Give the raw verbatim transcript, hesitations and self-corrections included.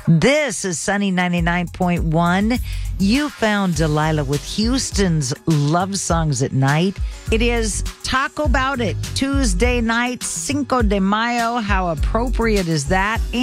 This is Sunny ninety-nine point one. You found Delilah with Houston's Love Songs at Night. It is Taco Bout It, Tuesday night, Cinco de Mayo. How appropriate is that?